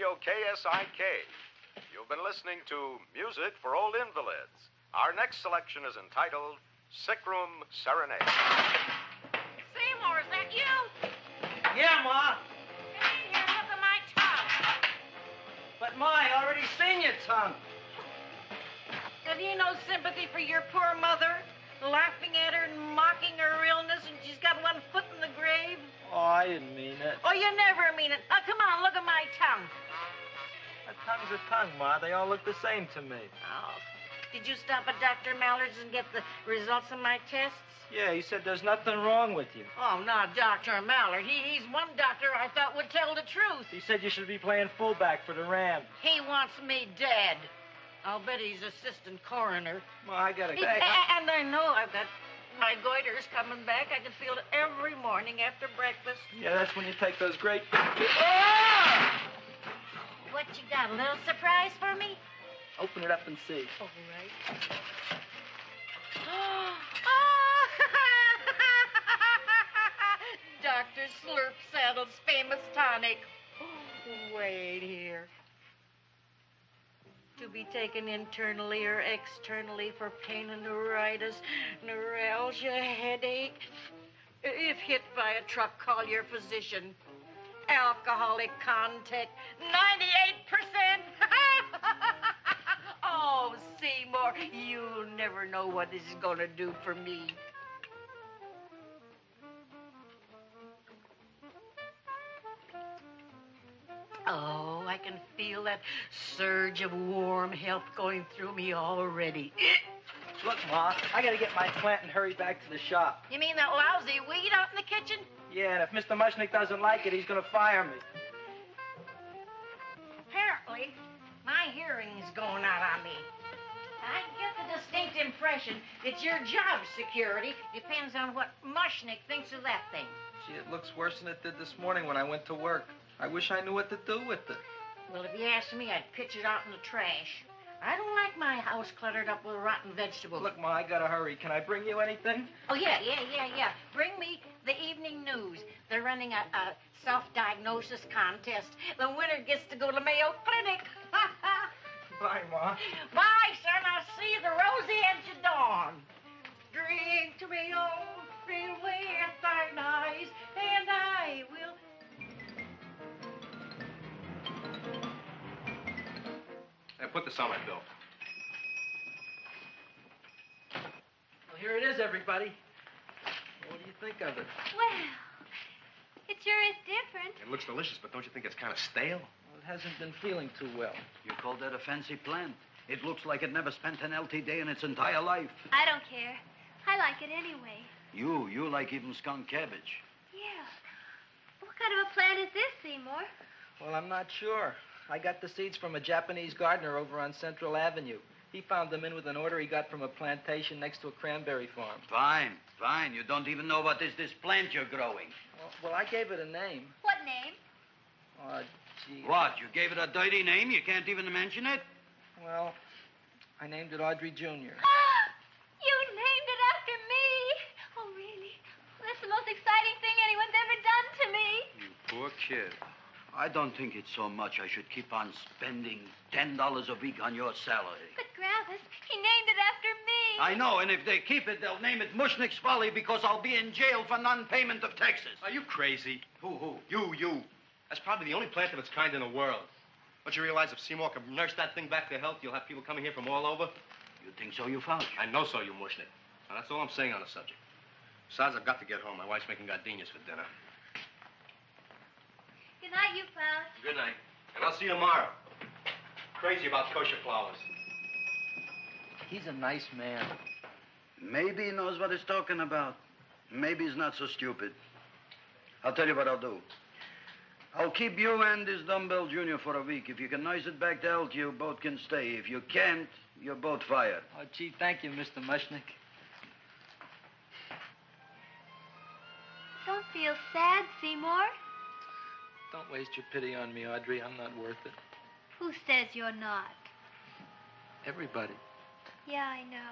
Radio KSIK. You've been listening to Music for Old Invalids. Our next selection is entitled Sick Room Serenade. Seymour, is that you? Yeah, Ma. Come in here, look at my tongue. But, Ma, I already seen your tongue. Have you no sympathy for your poor mother? Laughing at her and mocking her illness, and she's got one foot in the grave? Oh, I didn't mean it. Oh, you never mean it. Oh, come on, look at my tongue. A tongue's a tongue, Ma. They all look the same to me. Oh, did you stop at Dr. Mallard's and get the results of my tests? Yeah, he said there's nothing wrong with you. Oh, not Dr. Mallard. He's one doctor I thought would tell the truth. He said you should be playing fullback for the Rams. He wants me dead. I'll bet he's assistant coroner. Ma, I gotta go. And I know I've got my goiters coming back. I can feel it every morning after breakfast. Yeah, that's when you take those great... Ah! What you got, a little surprise for me? Open it up and see. All right. Dr. Slurp Saddle's famous tonic. Wait here. To be taken internally or externally for pain and neuritis, neuralgia, headache. If hit by a truck, call your physician. Alcoholic contact, 98%. Oh, Seymour, you'll never know what this is going to do for me. Oh, I can feel that surge of warm health going through me already. Look, Ma, I gotta get my plant and hurry back to the shop. You mean that lousy weed out in the kitchen? Yeah, and if Mr. Mushnick doesn't like it, he's gonna fire me. Apparently, my hearing's going out on me. I get the distinct impression that your job security depends on what Mushnick thinks of that thing. Gee, it looks worse than it did this morning when I went to work. I wish I knew what to do with it. Well, if you asked me, I'd pitch it out in the trash. I don't like my house cluttered up with rotten vegetables. Look, Ma, I gotta hurry. Can I bring you anything? Oh, yeah. Bring me the evening news. They're running a self-diagnosis contest. The winner gets to go to Mayo Clinic. Bye, Ma. Bye, son. I'll see you the rosy edge of dawn. Drink to me, oh, real way at thine eyes, and I will... Hey, put this on my bill. Well, here it is, everybody. What do you think of it? Well, it sure is different. It looks delicious, but don't you think it's kind of stale? Well, it hasn't been feeling too well. You call that a fancy plant? It looks like it never spent an LT day in its entire life. I don't care. I like it anyway. You like even skunk cabbage. Yeah. What kind of a plant is this, Seymour? Well, I'm not sure. I got the seeds from a Japanese gardener over on Central Avenue. He found them in with an order he got from a plantation next to a cranberry farm. Fine. You don't even know what is this plant you're growing. Well, I gave it a name. What name? Oh, gee. What, you gave it a dirty name? You can't even mention it? Well, I named it Audrey Jr. You named it after me. Oh, really? Well, that's the most exciting thing anyone's ever done to me. You poor kid. I don't think it's so much I should keep on spending $10 a week on your salary. But, Gravis, he named it after me. I know, and if they keep it, they'll name it Mushnick's Folly because I'll be in jail for non-payment of taxes. Are you crazy? Who? You. That's probably the only plant of its kind in the world. Don't you realize if Seymour can nurse that thing back to health, you'll have people coming here from all over? You think so, you found? I know so, you mushnick. Now, that's all I'm saying on the subject. Besides, I've got to get home. My wife's making gardenias for dinner. Good night, you fellas. Good night. And I'll see you tomorrow. Crazy about kosher flowers. He's a nice man. Maybe he knows what he's talking about. Maybe he's not so stupid. I'll tell you what I'll do. I'll keep you and this dumbbell junior for a week. If you can nurse it back to health, you both can stay. If you can't, you're both fired. Oh, gee, thank you, Mr. Mushnick. Don't feel sad, Seymour. Don't waste your pity on me, Audrey. I'm not worth it. Who says you're not? Everybody. Yeah, I know.